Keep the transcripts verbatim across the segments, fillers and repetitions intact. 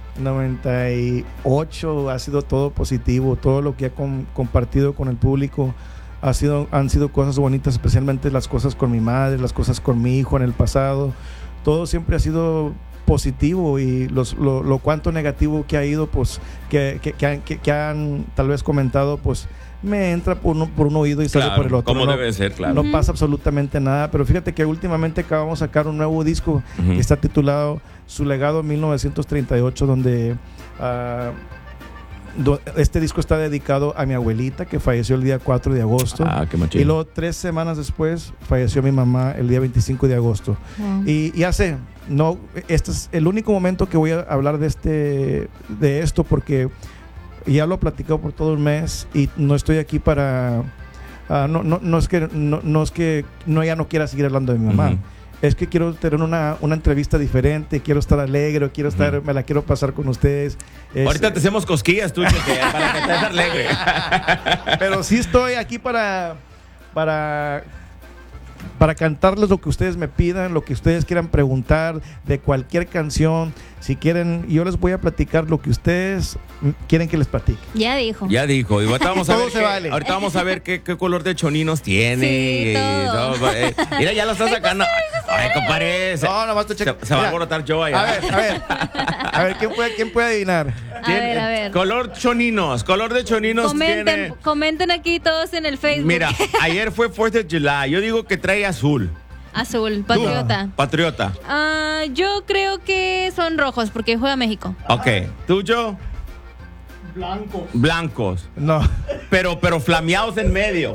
noventa y ocho ha sido todo positivo, todo lo que he com- compartido con el público ha sido, han sido cosas bonitas, especialmente las cosas con mi madre, las cosas con mi hijo en el pasado, todo siempre ha sido positivo y los, lo, lo cuanto negativo que ha ido, pues que, que, que, han, que, que han tal vez comentado, pues me entra por un, por un oído y sale Claro, por el otro. como no, debe ser, claro. No Ujú. pasa absolutamente nada, pero fíjate que últimamente acabamos de sacar un nuevo disco Ujú. que está titulado Su Legado mil novecientos treinta y ocho, donde uh, do, este disco está dedicado a mi abuelita que falleció el día cuatro de agosto. Ah, qué machín. Y luego tres semanas después falleció mi mamá el día veinticinco de agosto. Wow. Y ya sé, no, este es el único momento que voy a hablar de este, de esto, porque ya lo he platicado por todo el mes y no estoy aquí para, uh, no, no, no es que, no, no es que no ya no quiera seguir hablando de mi mamá. Ujú. Es que quiero tener una, una entrevista diferente, quiero estar alegre, quiero estar, Ujú. me la quiero pasar con ustedes. Es- Ahorita te hacemos cosquillas tú, Cheque, para que estés alegre. Pero sí estoy aquí para, para, para cantarles lo que ustedes me pidan, lo que ustedes quieran preguntar de cualquier canción. Si quieren, yo les voy a platicar lo que ustedes mm, quieren que les platique. Ya dijo. Ya dijo. Y ahorita vamos a Todo ver, se qué, vale. ahorita vamos a ver qué, qué color de choninos tiene. Sí, y todo. eh, mira, ya lo está sacando. Ay, compadre. Se, No, nomás te se, checo. se va a Mira, alborotar yo allá. A ver, a ver. A ver, ¿quién puede, quién puede adivinar? A Tiene- ver, a ver. Color choninos. Color de choninos Comenten, tiene. comenten aquí todos en el Facebook. Mira, ayer fue Fourth of July. Yo digo que trae azul. Azul, patriota. Patriota. Ah, yo creo que son rojos porque juega México. Ok. ¿Tuyo? Blancos. Blancos. No. Pero, pero flameados en medio.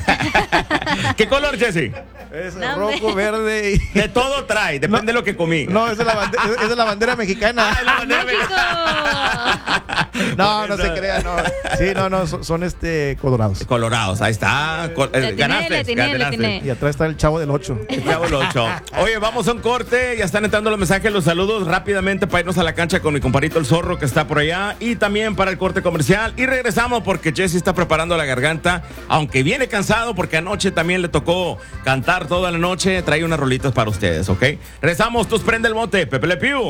¿Qué color, Jesse? Es No, rojo, hombre. verde y... De todo trae, depende de lo que comí. No, esa es la bandera, esa es la bandera mexicana. Ah, la bandera ¡México! No, no Por se eso. crea, no. Sí, no, no, son, son, este colorados. Colorados, ahí está. Col- eh, Le atiné, ganaste, le atiné, le ganaste. atiné. Y atrás está el chavo del ocho. El Chavo del Ocho. Oye, vamos a un corte. Ya están entrando los mensajes, los saludos rápidamente para irnos a la cancha con mi comparito el Zorro que está por allá. Y también para el corte comercial. Y regresamos porque Jesse está preparando la garganta. Aunque viene cansado porque anoche también le tocó cantar toda la noche. Trae unas rolitas para ustedes, ¿ok? Regresamos. Tus prende el bote. Pepe Le Pew.